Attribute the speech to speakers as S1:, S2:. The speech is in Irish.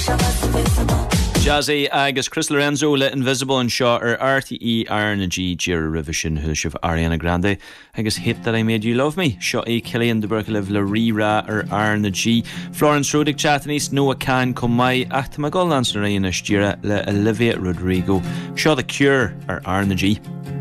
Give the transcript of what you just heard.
S1: Jazzy agus Chris Lorenzo le Invisible and Shaw RTE Arna G Jira Revision Hush of Ariana Grande agus Hit That I Made You Love Me Shaw Killian de Berkelev Le Rira Arna G Florence Rudick Chatanis Noah Khan Komai Ahtama Golands Narayana Jira Le Olivia Rodrigo Shaw The Cure Arna G